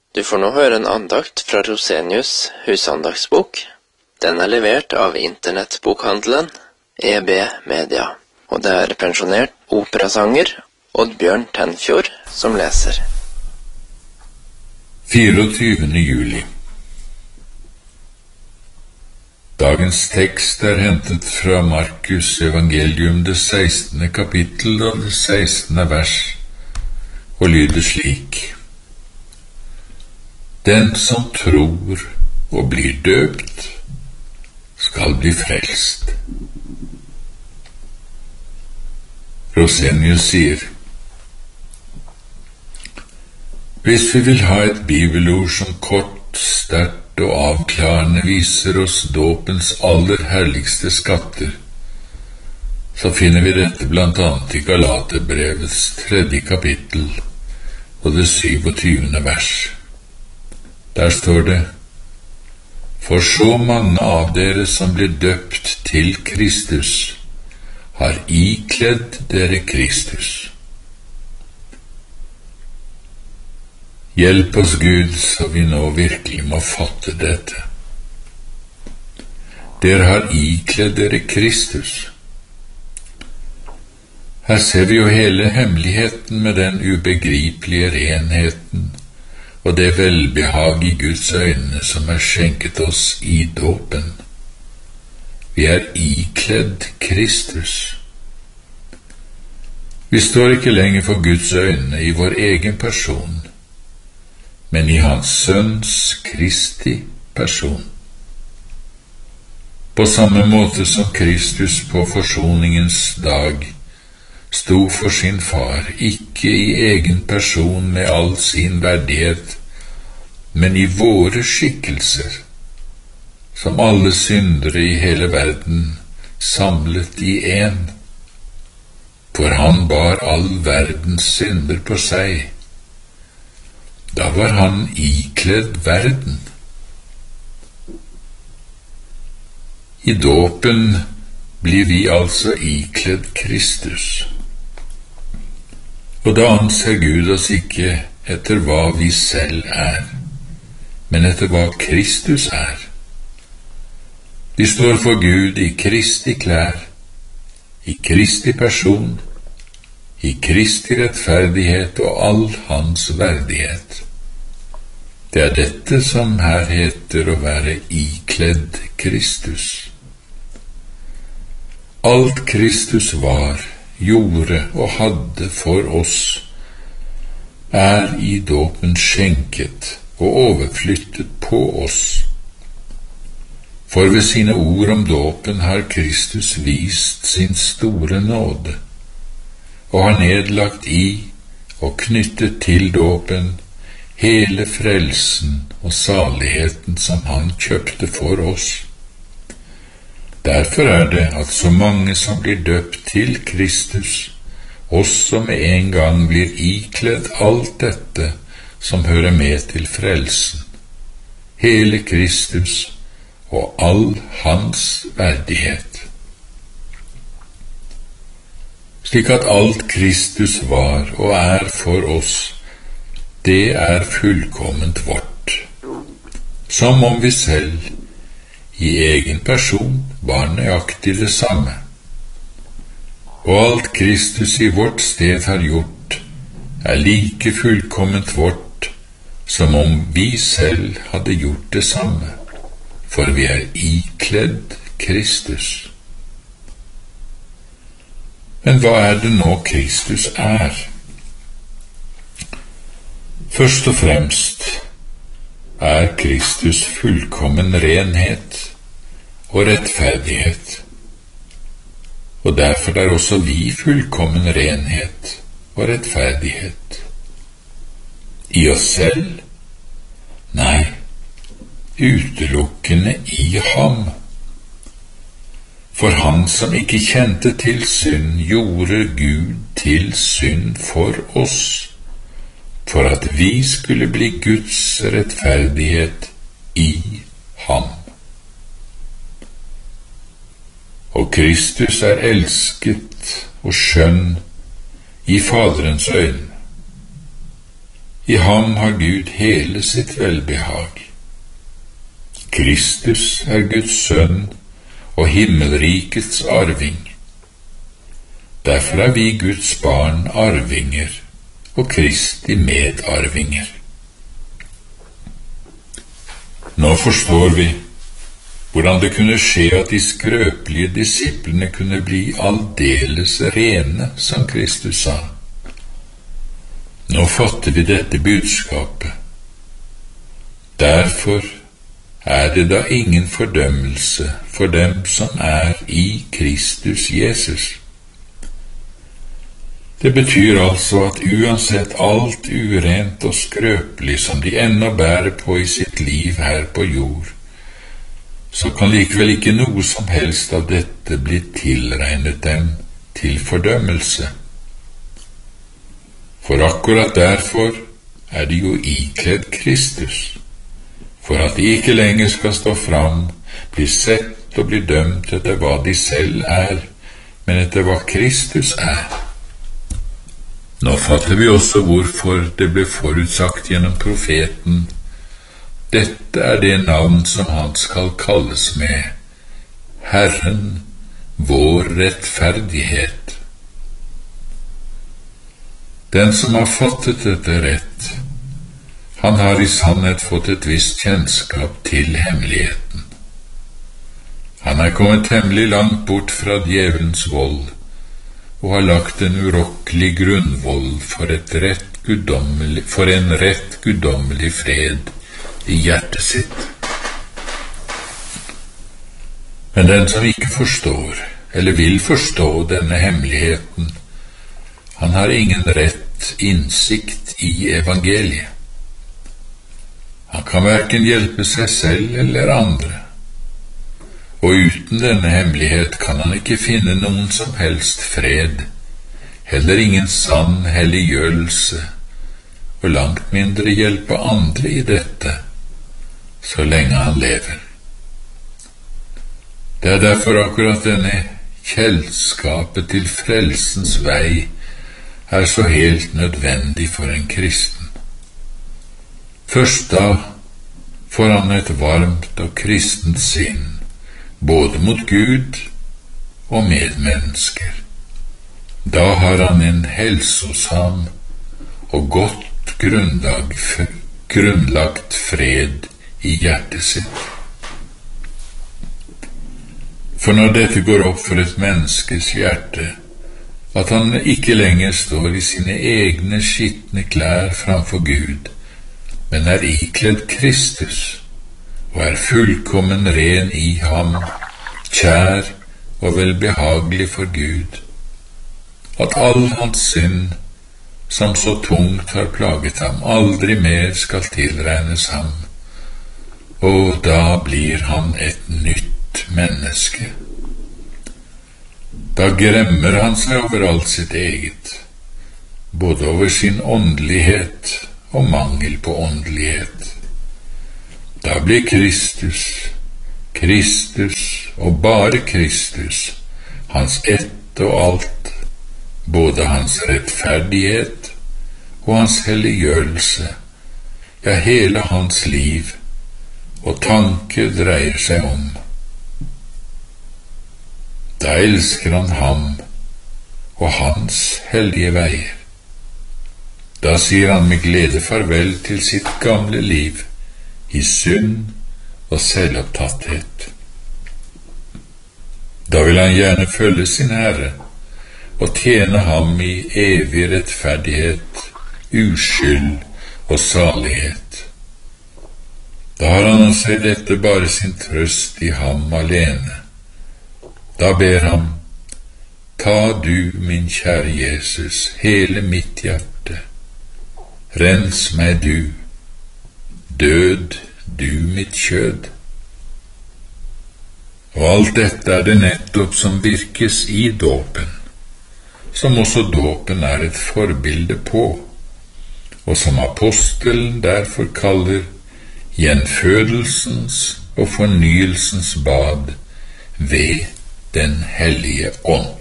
Du får nå høre en andakt fra Rosenius husandagsbok. Den er levert av internettbokhandelen EB Media, og det er pensjonert operasanger Oddbjørn Tenfjord som leser. 24. juli. Dagens tekst er hentet fra Markus evangelium, det 16. kapittel og det 16. vers, og lyder slik: Den som tror og blir døpt, skal bli frelst. Rosenius sier: Hvis vi vil ha et bibelord som kort, sterkt og avklarende viser oss dåpens aller herligste skatter, så finner vi dette blant annet i Galaterbrevets 3. kapittel og det 27. vers. Der står det: For så mange av dere som blir døpt til Kristus, har ikledd dere Kristus. Hjelp oss, Gud, så vi nå virkelig må fatte dette. Dere har ikledd dere Kristus. Her ser vi jo hele hemmeligheten med den ubegripelige renheten og det velbehag i Guds øyne som er skjenket oss i dåpen. Vi er ikledd Kristus. Vi står ikke lenger for Guds øyne i vår egen person, men i Hans Sønns Kristi person. På samme måte som Kristus på forsoningens dag sto for sin far, ikke i egen person med all sin verdighet, men i våre skikkelser, som alle syndere i hele verden, samlet i en. For han bar all verdens synder på seg. Da var han ikledd verden. I dåpen blir vi altså ikledd Kristus. Og da anser Gud oss ikke etter hva vi selv er, men etter hva Kristus er. Vi står for Gud i Kristi klær, i Kristi person, i Kristi rettferdighet og all hans verdighet. Det er dette som her heter å være ikledd Kristus. Alt Kristus var, gjorde og hadde for oss, er i dåpen skjenket og overflyttet på oss. For ved sine ord om dåpen har Kristus vist sin store nåde, og har nedlagt i og knyttet til dåpen hele frelsen og saligheten som han kjøpte for oss. Derfor er det at så mange som blir døpt til Kristus, også med en gang blir ikledd alt dette som hører med til frelsen, hele Kristus og all hans verdighet. Slik at alt Kristus var og er for oss, det er fullkomment vårt, som om vi selv i egen person var nøyaktig det samme. Og alt Kristus i vårt sted har gjort, er like fullkomment vårt, som om vi selv hadde gjort det samme, for vi er ikledd Kristus. Men hva er det nå Kristus er? Først og fremst er Kristus fullkommen renhet og rettferdighet, og derfor er også vi fullkommen renhet og rettferdighet. I oss selv? Nei, utelukkende i ham. For han som ikke kjente til synd, gjorde Gud til synd for oss, for at vi skulle bli Guds rettferdighet i ham. Og Kristus er elsket og skjønn i Faderens øyne. I ham har Gud hele sitt velbehag. Kristus er Guds sønn og himmelrikets arving. Derfor er vi Guds barn arvinger og Kristi medarvinger. Nå forstår vi hvordan det kunne skje at de skrøpelige disiplene kunne bli aldeles rene, som Kristus sa. Nå fatter vi dette budskapet. Derfor er det da ingen fordømmelse for dem som er i Kristus Jesus. Det betyr altså at uansett alt urent og skrøpelig som de ennå bærer på i sitt liv her på jord, så kan likevel ikke noe som helst av dette bli tilregnet dem til fordømmelse. For akkurat derfor er de jo ikledd Kristus, for at de ikke lenger skal stå fram, bli sett og bli dømt etter hva de selv er, men etter hva Kristus er. Nå fatter vi også hvorfor det ble forutsagt gjennom profeten: dette er det navn som han skal kalles med, Herren, vår rettferdighet. Den som har fattet dette rett, han har i sannhet fått et visst kjennskap til hemmeligheten. Han er kommet temmelig langt bort fra djevelens vold, og har lagt en urokkelig grunnvoll for en rett guddommelig fred i hjertet sitt. Men den som ikke forstår, eller vil forstå denne hemmeligheten, han har ingen rett innsikt i evangeliet. Han kan hverken hjelpe seg selv eller andre, og uten denne hemmelighet kan han ikke finne noen som helst fred, heller ingen sann helliggjørelse, og langt mindre hjelpe andre i dette, så lenge han lever. Det er derfor akkurat denne kjennskapet til frelsens vei er så helt nødvendig for en kristen. Først da får han et varmt og kristent sinn, både mot Gud og medmennesker. Da har han en helsosam og godt grunnlagt fred i hjertet sitt. For når dette går opp for et menneskes hjerte, at han ikke lenger står i sine egne skitne klær framfor Gud, men er ikledd Kristus, og er fullkommen ren i ham, kjær og velbehagelig for Gud, at all hans synd, som så tungt har plaget ham, aldri mer skal tilregnes ham, og da blir han et nytt menneske. Da gremmer han seg over alt sitt eget, både over sin åndelighet og mangel på åndelighet. Da blir Kristus og bare Kristus, hans ett og alt, både hans rettferdighet og hans helliggjørelse, ja, hele hans liv og tanke dreier seg om. Da elsker han ham og hans hellige veier. Da sier han med glede farvel til sitt gamle liv, i synd og selvopptatthet. Da vil han gjerne følge sin Herre og tjene ham i evig rettferdighet, uskyld og salighet. Da har han altså i dette bare sin trøst i ham alene. Da ber han: ta du, min kjære Jesus, hele mitt hjerte, rens meg du, død du mitt kjød. Og alt dette er det nettopp som virkes i dåpen, som også dåpen er et forbilde på, og som apostelen derfor kaller gjenfødelsens og fornyelsens bad ved Den hellige ånd.